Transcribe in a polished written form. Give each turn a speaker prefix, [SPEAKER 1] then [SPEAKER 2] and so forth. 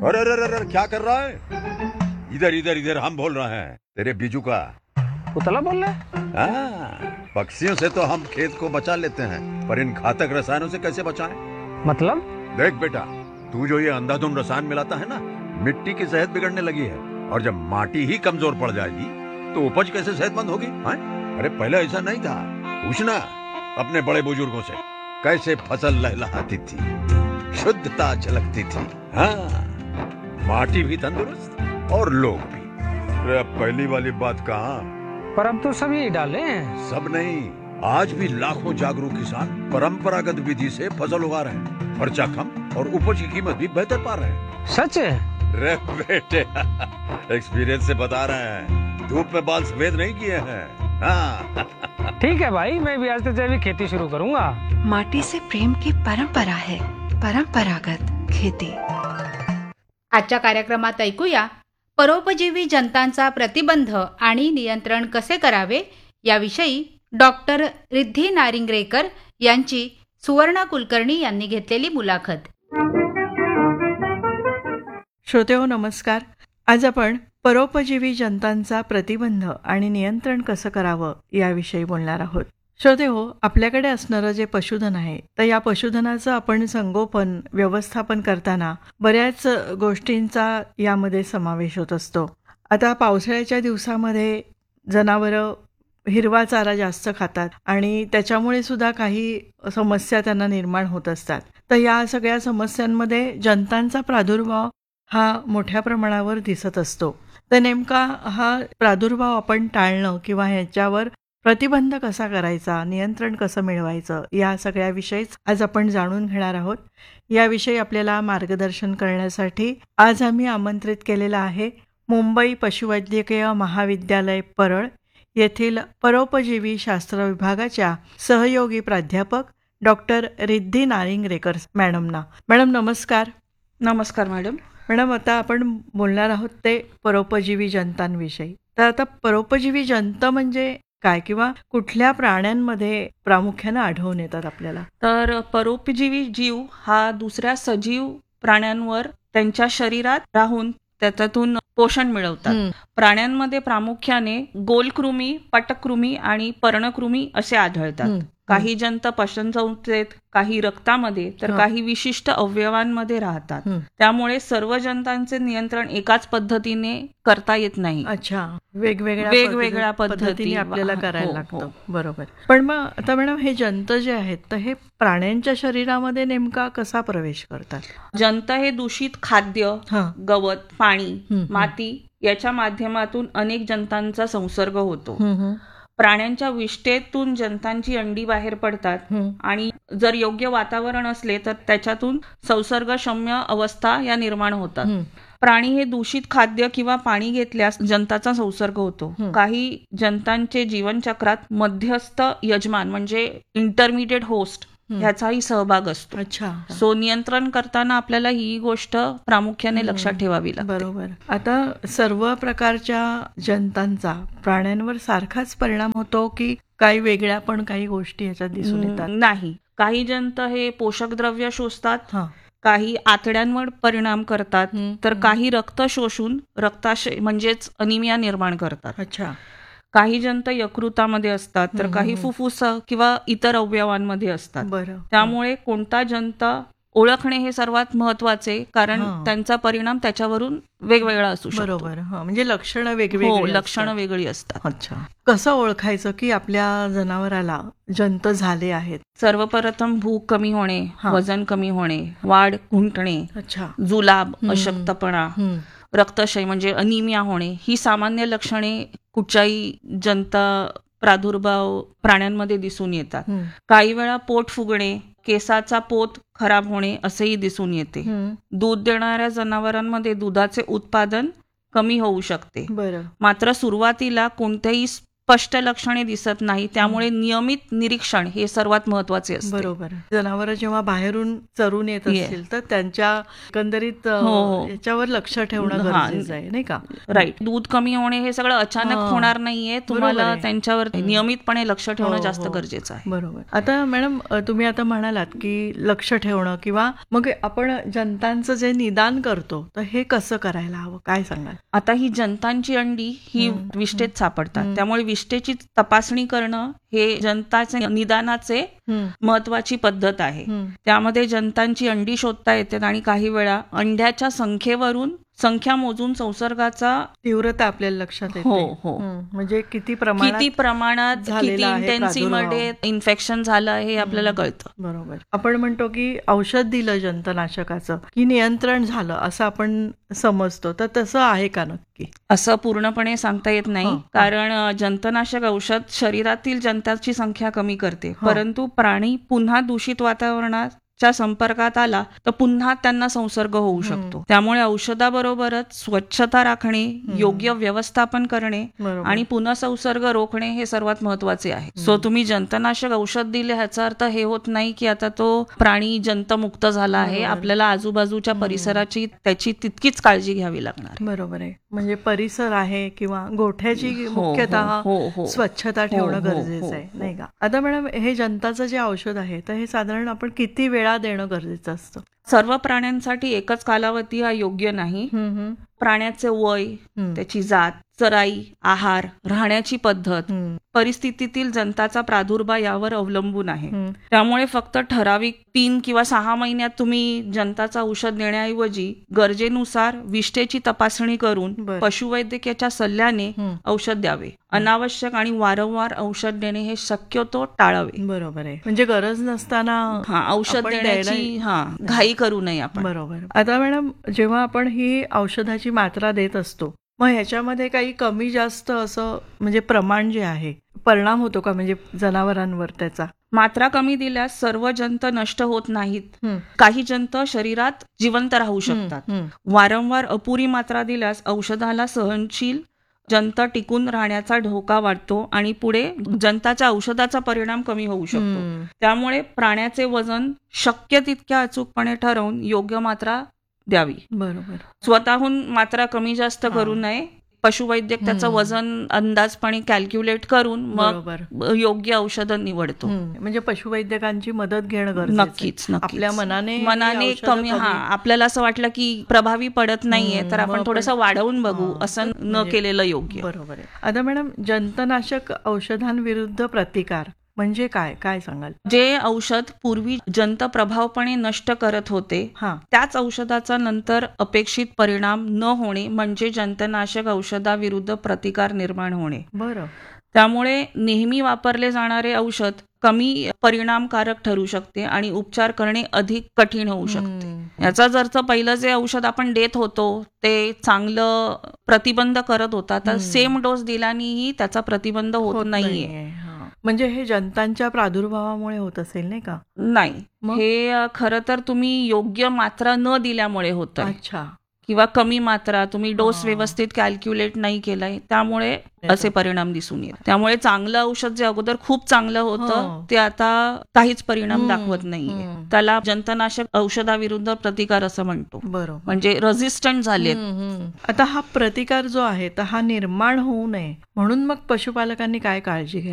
[SPEAKER 1] अरे अरे अरे अरे, क्या कर रहा है? इधर इधर इधर, हम बोल रहे हैं तेरे बीजू का।
[SPEAKER 2] उतला बोल रहा है?
[SPEAKER 1] हाँ, पक्षियों से तो हम खेत को बचा लेते हैं, पर इन घातक रसायनों से कैसे बचाएं?
[SPEAKER 2] मतलब?
[SPEAKER 1] देख बेटा, तू जो ये अंधाधुंध रसायन मिलाता है ना, मिट्टी की सेहत बिगड़ने लगी है। और जब माटी ही कमजोर पड़ जाएगी तो उपज कैसे सेहतमंद होगी? हाँ? अरे पहले ऐसा नहीं था। पूछना अपने बड़े बुजुर्गों से, कैसे फसल लहलहाती थी, शुद्धता झलकती थी। हाँ, माटी भी तंदुरुस्त और लोग भी। अरे अब पहली वाली बात कहाँ?
[SPEAKER 2] पर अब तो सभी डाले हैं।
[SPEAKER 1] सब नहीं, आज भी लाखों जागरूक किसान परंपरागत विधि से फसल उगा रहे हैं। खर्चा कम और उपज की कीमत भी बेहतर पा रहे हैं।
[SPEAKER 2] सच है?
[SPEAKER 1] रे बेटे, एक्सपीरियंस से बता रहे हैं, धूप में बाल सफेद नहीं किए हैं। हाँ।
[SPEAKER 2] ठीक है भाई, मैं भी आज से जैविक खेती शुरू करूंगा।
[SPEAKER 3] माटी से प्रेम की परंपरा है, परंपरागत खेती।
[SPEAKER 4] आजच्या कार्यक्रमात ऐकूया परोपजीवी जंतांचा प्रतिबंध आणि नियंत्रण कसे करावे याविषयी डॉक्टर रिद्धी नारिंगरेकर यांची सुवर्णा कुलकर्णी यांनी घेतलेली मुलाखत।
[SPEAKER 5] श्रोतेहो नमस्कार। आज आपण परोपजीवी जंतांचा प्रतिबंध आणि नियंत्रण कसं करावं याविषयी बोलणार आहोत। श्रोतेहो, आपल्याकडे असणारं जे पशुधन आहे, तर या पशुधनाचं आपण संगोपन व्यवस्थापन करताना बऱ्याच गोष्टींचा यामध्ये समावेश होत असतो। आता पावसाळ्याच्या दिवसामध्ये जनावरं हिरवा चारा जास्त खातात आणि त्याच्यामुळे सुद्धा काही समस्या त्यांना निर्माण होत असतात। तर या सगळ्या समस्यांमध्ये जंतांचा प्रादुर्भाव हा मोठ्या प्रमाणावर दिसत असतो। तर नेमका हा प्रादुर्भाव आपण टाळणं किंवा ह्याच्यावर प्रतिबंध कसा करायचा, नियंत्रण कसं मिळवायचं, या सगळ्याविषयीच आज आपण जाणून घेणार आहोत। याविषयी आपल्याला मार्गदर्शन करण्यासाठी आज आम्ही आमंत्रित केलेलं आहे मुंबई पशुवैद्यकीय महाविद्यालय परळ येथील परोपजीवी शास्त्र विभागाच्या सहयोगी प्राध्यापक डॉक्टर रिद्धी नारिंगरेकर मॅडमना। मॅडम नमस्कार।
[SPEAKER 6] नमस्कार मॅडम।
[SPEAKER 5] मॅडम, आता आपण बोलणार आहोत ते परोपजीवी जंतांविषयी। तर आता परोपजीवी जंत म्हणजे काय किंवा कुठल्या प्राण्यांमध्ये प्रामुख्याने आढळून येतात आपल्याला?
[SPEAKER 6] तर परोपजीवी जीव हा दुसऱ्या सजीव प्राण्यांवर त्यांच्या शरीरात राहून त्याच्यातून पोषण मिळवतात। प्राण्यांमध्ये प्रामुख्याने गोलकृमी, पटकृमी आणि पर्णकृमी असे आढळतात। काही जंत पचनसंस्थेत, काही रक्तामध्ये, तर काही विशिष्ट अवयवांमध्ये राहतात। त्यामुळे सर्व जंतांचे नियंत्रण एकाच पद्धतीने करता येत नाही।
[SPEAKER 5] अच्छा, वेगवेगळ्या पद्धतीने आपल्याला करायला लागतं। बरोबर। पण मग आता मॅडम, हे जंत जे आहेत तर हे प्राण्यांच्या शरीरामध्ये नेमका कसा प्रवेश करतात?
[SPEAKER 6] जंत हे दूषित खाद्य, गवत, पाणी, माती याच्या माध्यमातून अनेक जंतांचा संसर्ग होतो। प्राण्यांच्या विष्ठेतून जंतांची अंडी बाहेर पडतात आणि जर योग्य वातावरण असले तर त्याच्यातून संसर्गक्षम्य अवस्था या निर्माण होतात। प्राणी हे दूषित खाद्य किंवा पाणी घेतल्यास जंताचा संसर्ग होतो। काही जंतांचे जीवनचक्रात मध्यस्थ यजमान म्हणजे इंटरमिडिएट होस्ट ह्याचाही सहभाग असतो।
[SPEAKER 5] अच्छा।
[SPEAKER 6] सो नियंत्रण करताना आपल्याला ही गोष्ट प्रामुख्याने लक्षात ठेवावी लागते।
[SPEAKER 5] बरोबर। आता सर्व प्रकारच्या जंतांचा प्राण्यांवर सारखाच परिणाम होतो की काही वेगळ्या पण काही गोष्टी ह्याच्यात दिसून येतात?
[SPEAKER 6] नाही, काही जंत हे पोषक द्रव्य शोषतात, काही आतड्यांवर परिणाम करतात, तर काही रक्त शोषून रक्ताशय म्हणजेच अनिमिया निर्माण करतात।
[SPEAKER 5] अच्छा।
[SPEAKER 6] काही जंत यकृतामध्ये असतात, तर काही फुफ्फुस किंवा इतर अवयवांमध्ये असतात। त्यामुळे कोणता जंत ओळखणे हे सर्वात महत्वाचे, कारण त्यांचा परिणाम त्याच्यावरून वेगवेगळा असू शकतो।
[SPEAKER 5] बरोबर। म्हणजे लक्षणं वेगवेगळी,
[SPEAKER 6] लक्षणं वेगळी असतात।
[SPEAKER 5] अच्छा। कसं ओळखायचं की आपल्या जनावराला जंत झाले आहेत?
[SPEAKER 6] सर्वप्रथम भूक कमी होणे, वजन कमी होणे, वाढ खुंटणे, जुलाब, अशक्तपणा, रक्तक्षय म्हणजे अनिमिया होणे ही सामान्य लक्षणे कुठच्याही जंत प्रादुर्भाव प्राण्यांमध्ये दिसून येतात। काही वेळा पोट फुगणे, केसाचा पोत खराब होणे असेही दिसून येते। दूध देणाऱ्या जनावरांमध्ये दुधाचे उत्पादन कमी होऊ शकते। मात्र सुरुवातीला कोणत्याही स्पष्ट लक्षणे दिसत नाही, त्यामुळे नियमित निरीक्षण हे सर्वात महत्वाचे असते.
[SPEAKER 5] बरोबर. जनावर जेव्हा बाहेरून चरून येत असतील तर त्यांच्या एकंदरीत याच्यावर लक्ष ठेवणं गरजेचं आहे, नाही का?
[SPEAKER 6] राईट. दूध कमी होणे हे सगळं अचानक होणार नाहीये, तुम्हाला त्यांच्यावर नियमितपणे लक्ष ठेवणं जास्त गरजेचं आहे.
[SPEAKER 5] बरोबर. आता मॅडम, तुम्ही आता म्हणालात की लक्ष ठेवणं, किंवा मग आपण जंतांचं जे निदान करतो तर हे कसं करायला हवं, काय सांगाल?
[SPEAKER 6] आता ही जंतांची अंडी ही विष्ठेत सापडतात, त्यामुळे विष्ठेची तपासणी करणं हे जंताचे निदानाचे महत्वाची पद्धत आहे. त्यामध्ये जंतांची अंडी शोधता येते आणि काही वेळा अंड्याच्या संख्येवरून संख्या मोजून संसर्गाचा
[SPEAKER 5] तीव्रता आपल्याला लक्षात येते.
[SPEAKER 6] हो.
[SPEAKER 5] म्हणजे किती प्रमाणात
[SPEAKER 6] किती इंटेन्सिटीमध्ये इन्फेक्शन झालं हे आपल्याला कळतं.
[SPEAKER 5] बरोबर. आपण म्हणतो की औषध दिलं जंतनाशकाचं की नियंत्रण झालं असं आपण समजतो, तर तसं आहे का नक्की?
[SPEAKER 6] असं पूर्णपणे सांगता येत नाही, कारण जंतनाशक औषध शरीरातील जंतांची संख्या कमी करते, परंतु प्राणी पुन्हा दूषित वातावरणात संपर्कात आला तर पुन्हा त्यांना संसर्ग होऊ शकतो. त्यामुळे औषधाबरोबरच स्वच्छता राखणे, योग्य व्यवस्थापन करणे आणि पुन्हा संसर्ग रोखणे हे सर्वात महत्वाचे आहे. सो तुम्ही जंतनाशक औषध दिले ह्याचा अर्थ हे होत नाही की आता तो प्राणी जंतमुक्त झाला आहे. आपल्याला आजूबाजूच्या परिसराची त्याची तितकीच काळजी घ्यावी लागणार.
[SPEAKER 5] बरोबर आहे. म्हणजे परिसर आहे किंवा गोठ्याची मुख्यतः स्वच्छता ठेवणं गरजेचं आहे, नाही का? आता मॅडम, हे जंताचं जे औषध आहे तर हे साधारण आपण किती वेळा देणं गरजेचं असतं?
[SPEAKER 6] सर्व प्राण्यांसाठी एकच कालावधी हा योग्य नाही. प्राण्याचे वय, त्याची जात, चराई, आहार, राहण्याची पद्धत, परिस्थितीतील जंताचा प्रादुर्भाव यावर अवलंबून आहे. त्यामुळे फक्त ठराविक 3 किंवा 6 महिन्यात तुम्ही जंताचं औषध देण्याऐवजी गरजेनुसार विष्ठेची तपासणी करून पशुवैद्यकीच्या सल्ल्याने औषध द्यावे. अनावश्यक आणि वारंवार औषध देणे हे शक्यतो टाळावे.
[SPEAKER 5] बरोबर आहे. म्हणजे गरज नसताना
[SPEAKER 6] औषध देण्याची घाई करू नये आपण.
[SPEAKER 5] बरोबर. आता मॅडम, जेव्हा आपण ही औषधाची मात्रा देत असतो, मग ह्याच्यामध्ये काही कमी जास्त असं म्हणजे प्रमाण जे आहे परिणाम होतो का म्हणजे जनावरांवर त्याचा?
[SPEAKER 6] मात्रा कमी दिल्यास सर्व जंत नष्ट होत नाहीत. काही जंत शरीरात जिवंत राहू शकतात. वारंवार अपुरी मात्रा दिल्यास औषधाला सहनशील जंत टिकून राहण्याचा धोका वाढतो आणि पुढे जंताच्या औषधाचा परिणाम कमी होऊ शकतो. त्यामुळे प्राण्याचे वजन शक्य तितक्या अचूकपणे ठरवून योग्य मात्रा द्यावी.
[SPEAKER 5] बरोबर.
[SPEAKER 6] स्वतःहून मात्रा कमी जास्त करू नये. पशुवैद्यक त्याचं वजन अंदाजपणे कॅल्क्युलेट करून मग योग्य औषध निवडतो.
[SPEAKER 5] म्हणजे पशुवैद्यकांची मदत घेणं गरजेचं.
[SPEAKER 6] नक्कीच.
[SPEAKER 5] आपल्या मनाने
[SPEAKER 6] कमी आपल्याला असं वाटलं की प्रभावी पडत नाहीये तर आपण थोडंसं वाढवून बघू, असं न केलेलं योग्य.
[SPEAKER 5] बरोबर आहे. आता मॅडम, जंतनाशक औषधांविरुद्ध प्रतिकार म्हणजे काय सांगाल?
[SPEAKER 6] जे औषध पूर्वी जंत प्रभावपणे नष्ट करत होते त्याच औषधाचा नंतर अपेक्षित परिणाम न होणे म्हणजे जंतनाशक औषधाविरुद्ध प्रतिकार निर्माण होणे.
[SPEAKER 5] बरं.
[SPEAKER 6] त्यामुळे नेहमी वापरले जाणारे औषध कमी परिणामकारक ठरू शकते आणि उपचार करणे अधिक कठीण होऊ शकते. याचा जर पहिलं जे औषध आपण देत होतो ते चांगलं प्रतिबंध करत होता, तर सेम डोस दिल्यानेही त्याचा प्रतिबंध होत नाहीये.
[SPEAKER 5] म्हणजे हे जंतांच्या प्रादुर्भावामुळे होत असेल, नाही का?
[SPEAKER 6] नाही, हे खरं तर तुम्ही योग्य मात्रा न दिल्यामुळे होतं.
[SPEAKER 5] अच्छा.
[SPEAKER 6] किंवा कमी मात्रा, तुम्ही डोस व्यवस्थित कॅल्क्युलेट नाही केलाय, त्यामुळे असे परिणाम दिसून येतात. त्यामुळे चांगलं औषध जे अगोदर खूप चांगलं होतं ते आता काहीच परिणाम दाखवत नाहीये. त्याला जंतनाशक औषधाविरुद्ध प्रतिकार असं म्हणतो.
[SPEAKER 5] बरोबर.
[SPEAKER 6] म्हणजे रेझिस्टंट झाले.
[SPEAKER 5] आता हा प्रतिकार जो आहे तर हा निर्माण होऊ नये म्हणून मग पशुपालकांनी काय काळजी घ्यावी?